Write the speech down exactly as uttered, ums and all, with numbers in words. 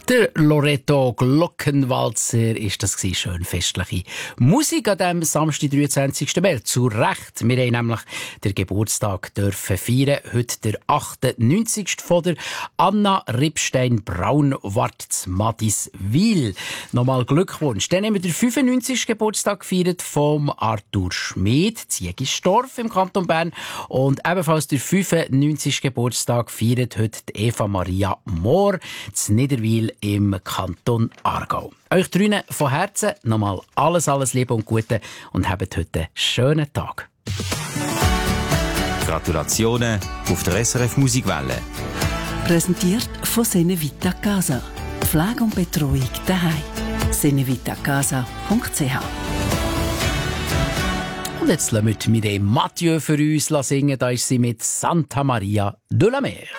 Der Loreto Glockenwalzer ist das gewesen, schön festliche Musik an diesem Samstag, dreiundzwanzigsten März. Zu Recht. Wir haben nämlich den Geburtstag dürfen feiern. Heute der achtundneunzigste von der Anna Ripstein-Braunwart zu Madiswil. Nochmal Glückwunsch. Dann haben wir den fünfundneunzigsten Geburtstag gefeiert vom Arthur Schmid, Ziegisdorf im Kanton Bern. Und ebenfalls der fünfundneunzigsten Geburtstag feiert heute die Eva Maria Mohr zu Niederwil im Kanton Aargau. Euch drinnen von Herzen nochmal alles, alles Liebe und Gute und habt heute einen schönen Tag. Gratulationen auf der S R F Musikwelle. Präsentiert von Senevita Casa. Pflege und Betreuung daheim. senevitacasa punkt c h. Und jetzt lassen wir Mireille Mathieu für uns singen. Da ist sie mit Santa Maria de la Mer.